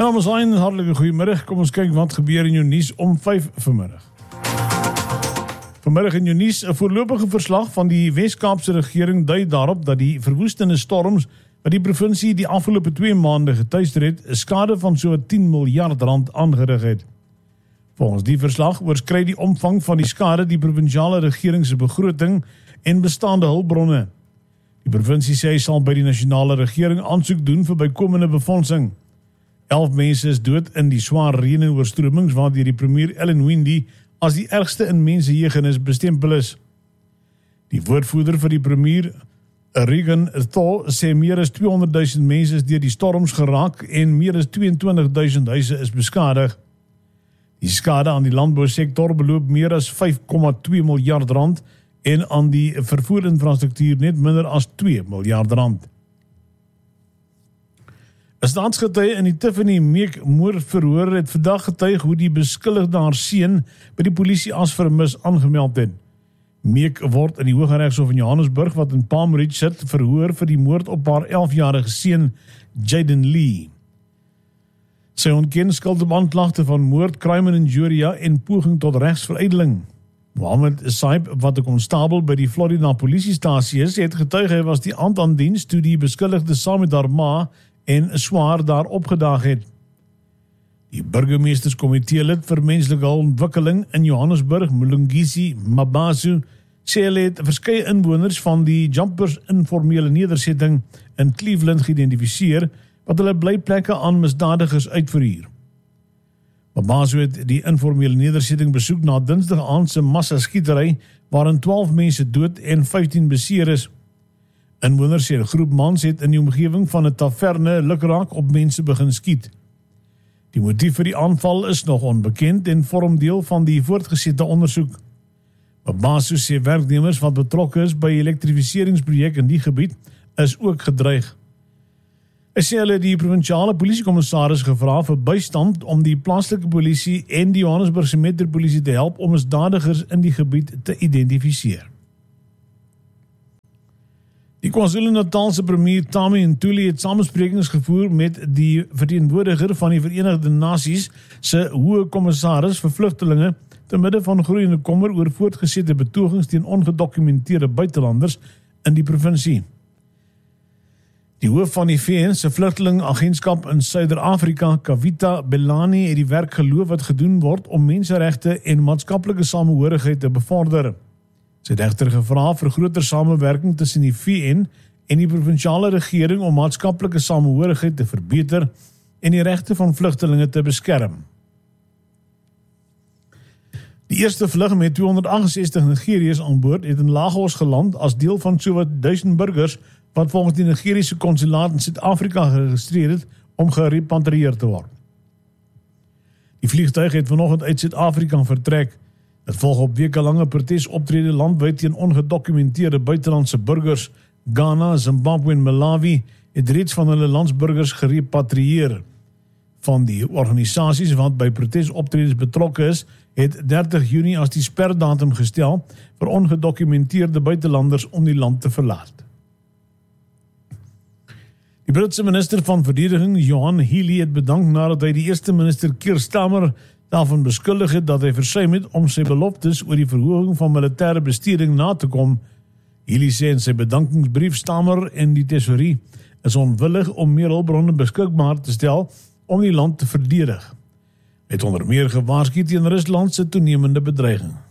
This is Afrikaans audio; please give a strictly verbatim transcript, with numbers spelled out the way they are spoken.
My naam is Hein, hartelike goeiemiddag. Kom ons kyk wat gebeur in jou nuus om vyf vanmiddag. Vanmiddag in jou nuus 'n voorlopige verslag van die Wes-Kaapse regering dui daarop dat die verwoestende storms wat die provinsie die afgelope twee maande getuister het, 'n skade van so tien miljard rand aangerig het. Volgens die verslag oorskry die omvang van die skade die provinsiale regering se begroting en bestaande hulpbronne. Die provinsie sê hy sal by die nasionale regering aansoek doen vir bykomende befondsing. Elf mense is dood in die swaar reën en oorstromings waardeur die premier Ellen Windey as die ergste in mensgeheugenis bestempel is. Die woordvoerder vir die premier, Regan Thor, sê meer as tweehonderdduisend mense is deur die storms geraak en meer as tweeëntwintigduisend huise is beskadig. Die skade aan die landbousektor beloop meer as vyf komma twee miljard rand en aan die vervoerinfrastruktuur net minder as twee miljard rand. 'n Staatsgetuie in die Tiffany Meek moordverhoor het vandag getuig hoe die beskuldigde haar seun by die polisie as vermis aangemeld het. Meek word in die Hooggeregshof in Johannesburg wat in Palm Ridge sit verhoor vir die moord op haar elfjarige seun Jaden Lee. Sy ontken skuld op aanklagte van moord, crime and injuria en poging tot regsverydeling. Mohammed Saib, wat 'n konstabel by die Florida polisiestasie is, het getuig hy was die aand aan diens toe die beskuldigde saam met haar ma en swaar daar opgedaag het. Die burgemeesterskomitee lid vir menslike ontwikkeling in Johannesburg, Mlungisi Mabaso, sê hulle het verskeie inwoners van die Jumpers informele nedersetting in Cleveland geïdentifiseer wat hulle blyplekke aan misdadigers uitverhuur. Mabaso het die informele nedersetting besoek na Dinsdag aand se massaskietery waarin twaalf mense dood en vyftien beseer is. Inwoners sê 'n groep mans het in die omgewing van 'n taverne lukraak op mense begin skiet. Die motief vir die aanval is nog onbekend en vorm deel van die voortgesette ondersoek. Mabaso sê werknemers wat betrokke is by die elektrifiseringsprojek in die gebied is ook gedreig. Hy sê hulle die provinsiale polisiekommissaris gevra vir bystand om die plaaslike polisie en die Johannesburgse metropolisie te help om misdadigers in die gebied te identifiseer. Die KwaZulu-Natalse premier Tami Ntuli het samesprekings gevoer met die verteenwoordiger van die Verenigde Nasies se hoë kommissaris vir vlugtelinge te midde van groeiende kommer oor voortgesette betogings teen ongedokumenteerde buitelanders in die provinsie. Die hoof van die V N se vlugtelingagentskap in Suider-Afrika, Kavita Belani, het die werk geloof wat gedoen word om menseregte en maatskaplike samehorigheid te bevorder. Sy het egter gevra vir groter samewerking tussen die V N en die provinsiale regering om maatskaplike samehorigheid te verbeter en die regte van vlugtelinge te beskerm. Die eerste vlug met tweehonderdagt-en-sestig Nigeriërs aan boord het in Lagos geland as deel van sowat duisend burgers wat volgens die Nigeriese konsulaat in Suid-Afrika geregistreer het om gerepatrieer te word. Die vliegtuig het vanoggend uit Suid-Afrika vertrek. Dit volg op wekelange protesoptrede landwyd teen ongedokumenteerde buitelandse burgers. Ghana, Zimbabwe en Malawi het reeds van hulle landsburgers gerepatrieer. Van die organisasies wat by protesoptredes betrokke is, het dertig Junie as die sperdatum gestel vir ongedokumenteerde buitelanders om die land te verlaat. Die Britse minister van Verdediging, Johan Healey, het bedank nadat hy die eerste minister Keir Starmer daarvan beskuldig het dat hy versuim het om sy beloftes oor die verhoging van militêre besteding na te kom. Healey sê in sy bedankingsbrief Starmer en die tesourie is onwillig om meer hulpbronne beskikbaar te stel om die land te verdedig. Hy het onder meer gewaarsku teen Rusland se toenemende bedreiging.